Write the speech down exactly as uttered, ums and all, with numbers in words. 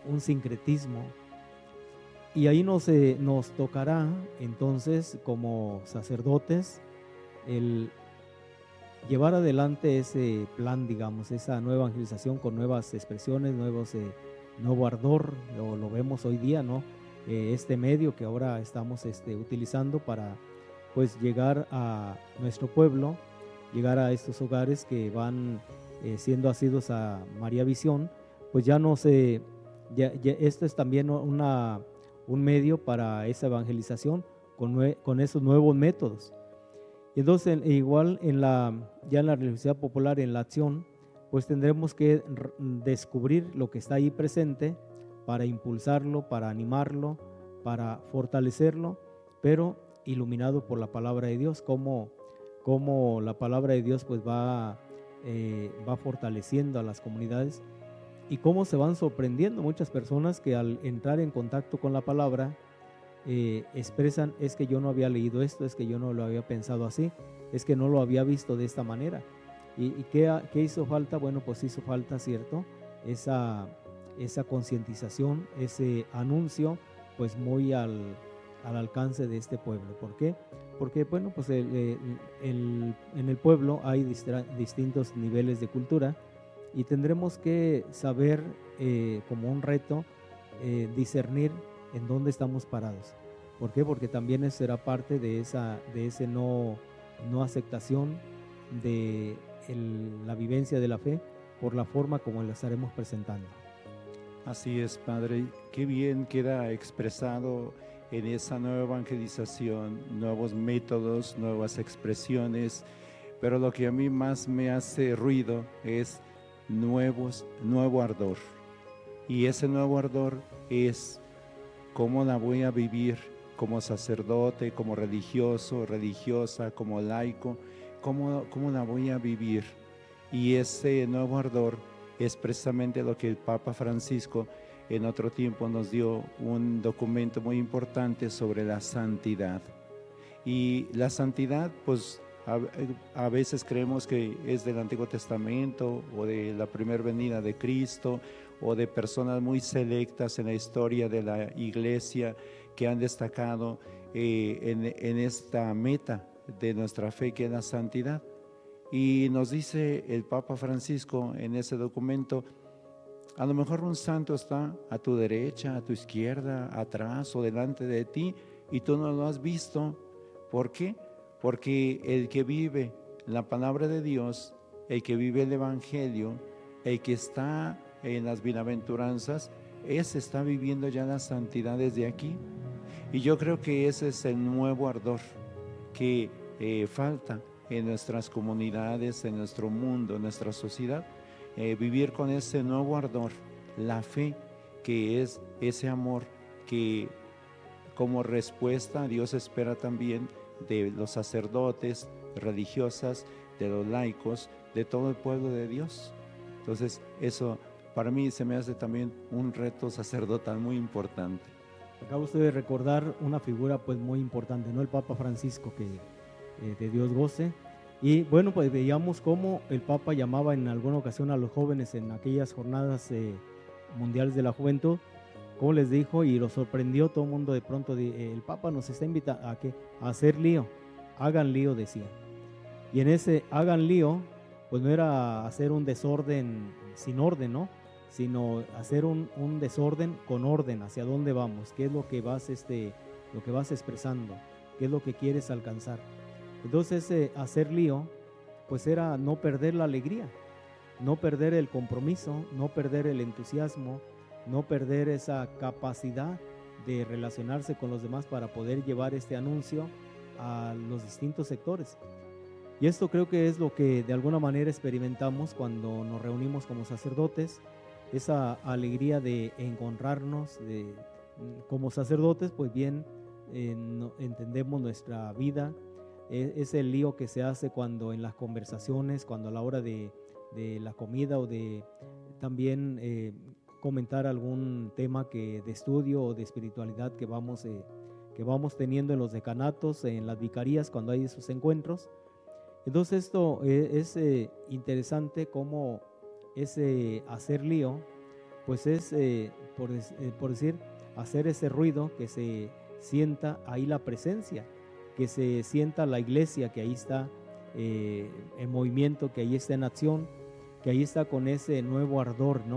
un sincretismo. Y ahí nos, eh, nos tocará entonces como sacerdotes el llevar adelante ese plan, digamos, esa nueva evangelización con nuevas expresiones, nuevos, eh, nuevo ardor, lo, lo vemos hoy día, ¿no? Eh, este medio que ahora estamos este, utilizando para pues llegar a nuestro pueblo, llegar a estos hogares que van eh, siendo asidos a María Visión, pues ya no se, ya, ya, esto es también una, un medio para esa evangelización con, nue, con esos nuevos métodos. Y entonces igual en la, ya en la religiosidad popular, en la acción, pues tendremos que descubrir lo que está ahí presente para impulsarlo, para animarlo, para fortalecerlo, pero iluminado por la palabra de Dios, como, como la palabra de Dios pues va, eh, va fortaleciendo a las comunidades y cómo se van sorprendiendo muchas personas que al entrar en contacto con la palabra eh, expresan, es que yo no había leído esto, es que yo no lo había pensado así, es que no lo había visto de esta manera. ¿Y, y qué, qué hizo falta? Bueno, pues hizo falta, ¿cierto? Esa, esa concientización, ese anuncio, pues muy al, al alcance de este pueblo. ¿Por qué? Porque, bueno, pues el, el, el, en el pueblo hay distra, distintos niveles de cultura y tendremos que saber, eh, como un reto, eh, discernir en dónde estamos parados. ¿Por qué? Porque también eso será parte de esa de ese no, no aceptación de el, la vivencia de la fe por la forma como la estaremos presentando. Así es, Padre. Qué bien queda expresado en esa nueva evangelización, nuevos métodos, nuevas expresiones, pero lo que a mí más me hace ruido es nuevos, nuevo ardor. Y ese nuevo ardor es cómo la voy a vivir como sacerdote, como religioso, religiosa, como laico, cómo, cómo la voy a vivir. Y ese nuevo ardor es precisamente lo que el Papa Francisco en otro tiempo nos dio un documento muy importante sobre la santidad. Y la santidad, pues a, a veces creemos que es del Antiguo Testamento o de la primera venida de Cristo o de personas muy selectas en la historia de la iglesia que han destacado eh, en, en esta meta de nuestra fe, que es la santidad. Y nos dice el Papa Francisco en ese documento, a lo mejor un santo está a tu derecha, a tu izquierda, atrás o delante de ti y tú no lo has visto. ¿Por qué? Porque el que vive la palabra de Dios, el que vive el Evangelio, el que está en las bienaventuranzas, ese está viviendo ya la santidad desde aquí. Y yo creo que ese es el nuevo ardor que eh, falta en nuestras comunidades, en nuestro mundo, en nuestra sociedad, eh, vivir con ese nuevo ardor, la fe, que es ese amor que como respuesta Dios espera también de los sacerdotes, religiosas, de los laicos, de todo el pueblo de Dios. Entonces eso para mí se me hace también un reto sacerdotal muy importante. Acaba usted de recordar una figura pues muy importante, ¿no? El Papa Francisco, que eh, de Dios goce. Y bueno, pues veíamos cómo el Papa llamaba en alguna ocasión a los jóvenes en aquellas jornadas eh, mundiales de la juventud, como les dijo, y lo sorprendió todo el mundo de pronto, de, eh, el Papa nos está invitando a, ¿qué? A hacer lío, hagan lío, decía. Y en ese hagan lío, pues no era hacer un desorden sin orden, ¿no? Sino hacer un, un desorden con orden, hacia dónde vamos, qué es lo que vas, este, lo que vas expresando, qué es lo que quieres alcanzar. Entonces eh, hacer lío, pues era no perder la alegría, no perder el compromiso, no perder el entusiasmo, no perder esa capacidad de relacionarse con los demás para poder llevar este anuncio a los distintos sectores. Y esto creo que es lo que de alguna manera experimentamos cuando nos reunimos como sacerdotes, esa alegría de encontrarnos de, como sacerdotes, pues bien eh, no, entendemos nuestra vida, es, es el lío que se hace cuando en las conversaciones, cuando a la hora de, de la comida o de también eh, comentar algún tema que, de estudio o de espiritualidad que vamos, eh, que vamos teniendo en los decanatos, en las vicarías, cuando hay esos encuentros. Entonces esto es, es eh, interesante cómo ese hacer lío, pues es eh, por, eh, por decir, hacer ese ruido, que se sienta ahí la presencia, que se sienta la iglesia, que ahí está eh, en movimiento, que ahí está en acción, que ahí está con ese nuevo ardor, ¿no?